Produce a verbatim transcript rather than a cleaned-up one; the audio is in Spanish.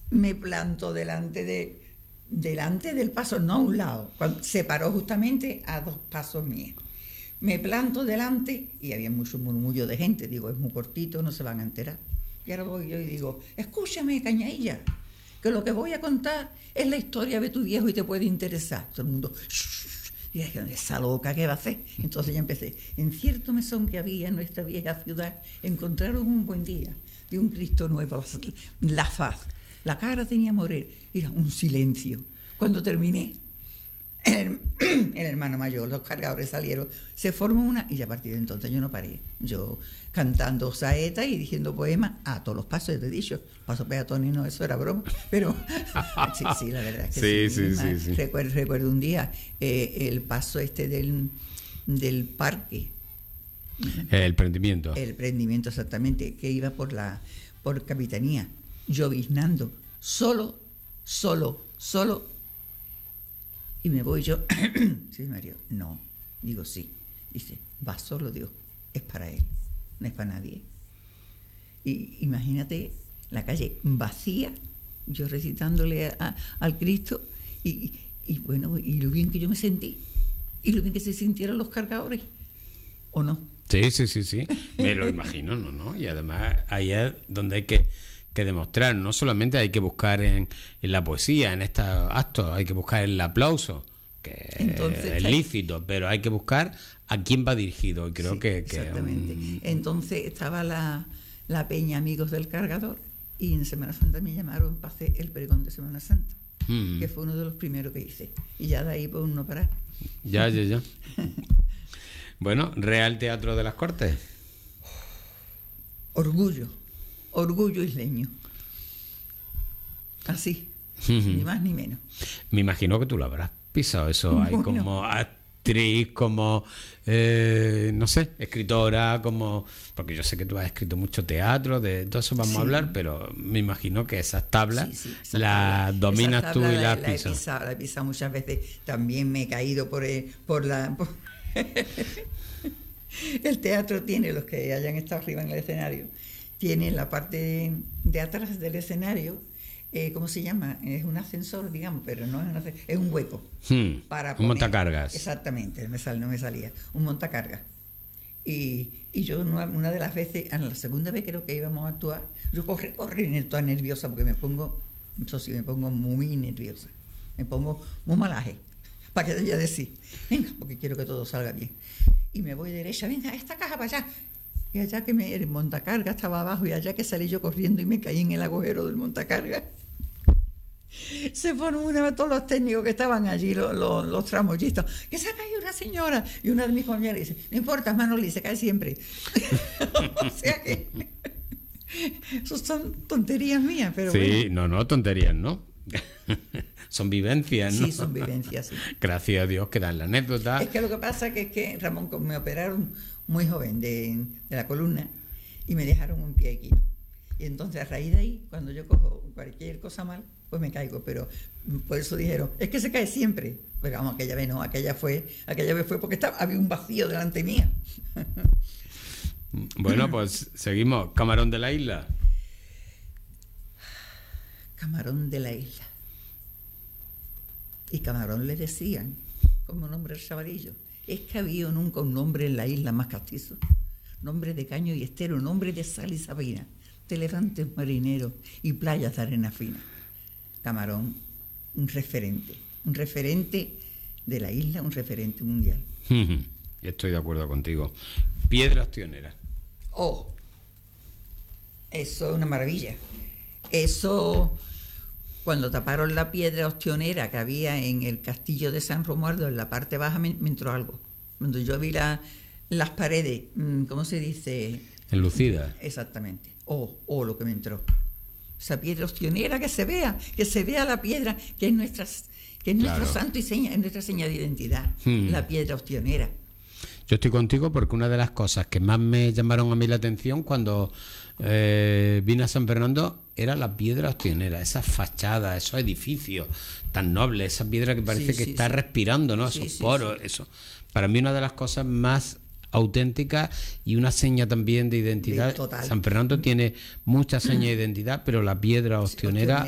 me planto delante de delante del paso, no a un lado, cuando se paró justamente a dos pasos míos. Me planto delante y había mucho murmullo de gente, digo, es muy cortito, no se van a enterar. Y ahora voy yo y digo, escúchame, Cañailla, que lo que voy a contar es la historia de tu viejo y te puede interesar. Todo el mundo, shh, y dije, esa loca, ¿qué va a hacer? Entonces ya empecé. En cierto mesón que había en nuestra vieja ciudad, encontraron un buen día de un Cristo nuevo, la faz. La cara tenía morir, era un silencio. Cuando terminé, el, el hermano mayor, los cargadores salieron, se formó una, y a partir de entonces yo no paré. Yo cantando saetas y diciendo poemas a todos los pasos, ya te he dicho, paso peatones, no, eso era broma, pero sí, sí, la verdad es que sí. sí, sí, sí, sí. Recuerdo, recuerdo un día eh, el paso este del, del parque. El prendimiento. El prendimiento, exactamente, que iba por la por Capitanía, lloviznando, solo, solo, solo. Y me voy yo, sí, Mario, no, digo sí. Dice, va solo Dios, es para él, no es para nadie. Y imagínate la calle vacía, yo recitándole a, a, al Cristo, y, y bueno, y lo bien que yo me sentí, y lo bien que se sintieron los cargadores, ¿o no? Sí, sí, sí, sí, me lo imagino, ¿no? ¿no? Y además ahí es donde hay que, que demostrar, no solamente hay que buscar en, en la poesía, en estos actos, hay que buscar el aplauso, que Entonces, es lícito, pero hay que buscar a quién va dirigido, y creo sí, que, que... Exactamente. Um... Entonces estaba la, la peña Amigos del Cargador, y en Semana Santa me llamaron para hacer el pregón de Semana Santa, mm. que fue uno de los primeros que hice, y ya de ahí pues no parar. Ya, ya, ya. Bueno, Real Teatro de las Cortes. Orgullo, orgullo isleño. Así, ni más ni menos. Me imagino que tú lo habrás pisado, eso. Bueno. Hay como actriz, como, eh, no sé, escritora, como... Porque yo sé que tú has escrito mucho teatro, de todo eso vamos sí. a hablar, pero me imagino que esas tablas sí, sí, las tabla, dominas tabla tú y las la pisas. La he pisado, la he pisado muchas veces. También me he caído por, el, por la... Por el teatro tiene, los que hayan estado arriba en el escenario, tiene la parte de, de atrás del escenario, eh, ¿cómo se llama? Es un ascensor, digamos, pero no es un ascensor, es un hueco. Hmm, para un poner, montacargas. Exactamente, me sal, no me salía, un montacargas. Y, y yo una, una de las veces, en la segunda vez creo que íbamos a actuar, yo corrí, corrí toda nerviosa porque me pongo, eso sí, me pongo muy nerviosa, me pongo muy malaje, para que ella decir, venga, porque quiero que todo salga bien. Y me voy derecha, venga, esta caja para allá. Y allá que me, el montacarga estaba abajo, y allá que salí yo corriendo y me caí en el agujero del montacarga. Se fueron una vez todos los técnicos que estaban allí, los, los, los tramoyistas, que se ha caído una señora. Y una de mis compañeras dice, no importa, Manoli, se cae siempre. O sea que eso son tonterías mías, pero sí, bueno. no, no, tonterías, ¿no? Son vivencias, ¿no? Sí, son vivencias, sí. Gracias a Dios que dan la anécdota. Es que lo que pasa que es que, Ramón, me operaron muy joven de, de la columna y me dejaron un pie aquí. Y entonces a raíz de ahí, cuando yo cojo cualquier cosa mal, pues me caigo. Pero por eso dijeron, es que se cae siempre. Pero vamos, aquella vez no, aquella fue, aquella vez fue porque estaba, había un vacío delante mía. Bueno, pues seguimos. Camarón de la Isla. Camarón de la Isla. Y Camarón le decían, como nombre el chavalillo, es que había nunca un nombre en la isla más castizo. Nombre de caño y estero, nombre de sal y sabina, de levantes marineros y playas de arena fina. Camarón, un referente, un referente de la isla, un referente mundial. Estoy de acuerdo contigo. Piedra Ostionera. Oh, eso es una maravilla. Eso... Cuando taparon la piedra ostionera que había en el castillo de San Romualdo, en la parte baja, me, me entró algo. Cuando yo vi la, las paredes, ¿cómo se dice? Enlucidas. Exactamente. Oh, oh, lo que me entró. Esa piedra ostionera, que se vea, que se vea la piedra, que es nuestra, que es nuestro claro. santo y seña, es nuestra seña de identidad, hmm. la piedra ostionera. Yo estoy contigo porque una de las cosas que más me llamaron a mí la atención cuando eh, vine a San Fernando era la piedra ostionera, esas fachadas, esos edificios tan nobles, esa piedra que parece sí, que sí, está sí. respirando, ¿no? Sí, esos sí, poros, sí. eso. Para mí una de las cosas más auténticas y una seña también de identidad. Total. San Fernando tiene muchas señas de identidad, pero la piedra ostionera